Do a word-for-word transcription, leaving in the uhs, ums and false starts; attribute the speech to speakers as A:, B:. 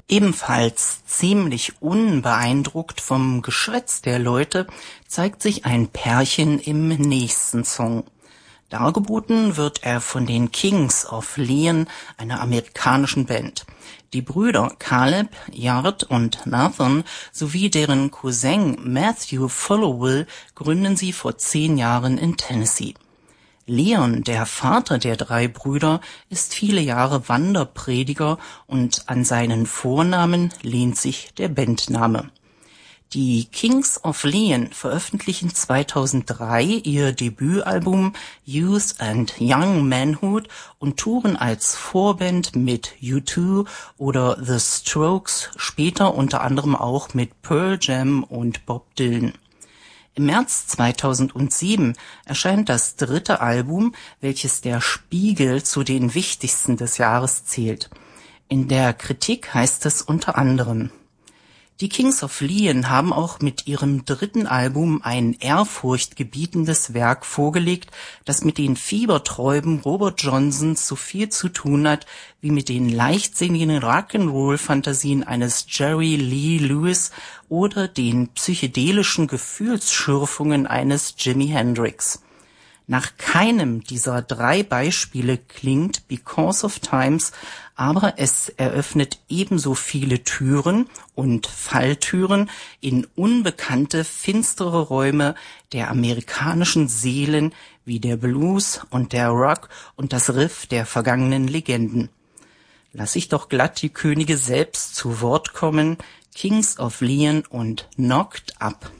A: Ebenfalls ziemlich unbeeindruckt vom Geschwätz der Leute zeigt sich ein Pärchen im nächsten Song. Dargeboten wird er von den Kings of Leon, einer amerikanischen Band. Die Brüder Caleb, Yard und Nathan sowie deren Cousin Matthew Followill gründen sie vor zehn Jahren in Tennessee. Leon, der Vater der drei Brüder, ist viele Jahre Wanderprediger und an seinen Vornamen lehnt sich der Bandname. Die Kings of Leon veröffentlichen zweitausenddrei ihr Debütalbum Youth and Young Manhood und touren als Vorband mit U zwei oder The Strokes, später unter anderem auch mit Pearl Jam und Bob Dylan. Im März zweitausendsieben erscheint das dritte Album, welches der Spiegel zu den wichtigsten des Jahres zählt. In der Kritik heißt es unter anderem: Die Kings of Leon haben auch mit ihrem dritten Album ein ehrfurchtgebietendes Werk vorgelegt, das mit den Fieberträuben Robert Johnsons so viel zu tun hat, wie mit den leichtsinnigen Rock'n'Roll-Fantasien eines Jerry Lee Lewis oder den psychedelischen Gefühlsschürfungen eines Jimi Hendrix. Nach keinem dieser drei Beispiele klingt Because of Times, aber es eröffnet ebenso viele Türen und Falltüren in unbekannte, finstere Räume der amerikanischen Seelen wie der Blues und der Rock und das Riff der vergangenen Legenden. Lass ich doch glatt die Könige selbst zu Wort kommen, Kings of Leon und Knocked Up.